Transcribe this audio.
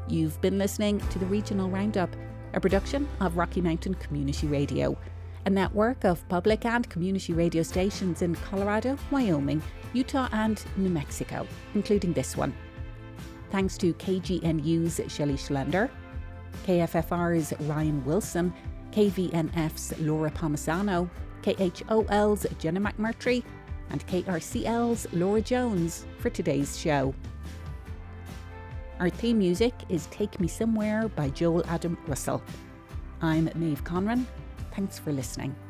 You've been listening to the Regional Roundup, a production of Rocky Mountain Community Radio, a network of public and community radio stations in Colorado, Wyoming, Utah and New Mexico, including this one. Thanks to KGNU's Shelley Schlender, KFFR's Ryan Wilson, KVNF's Laura Palmisano, KHOL's Jenna McMurtry and KRCL's Laura Jones for today's show. Our theme music is Take Me Somewhere by Joel Adam Russell. I'm Maeve Conran. Thanks for listening.